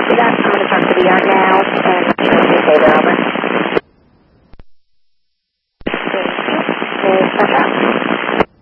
copy that. I'm going to talk to the yard now, and David, over. Thank you. We'll start out.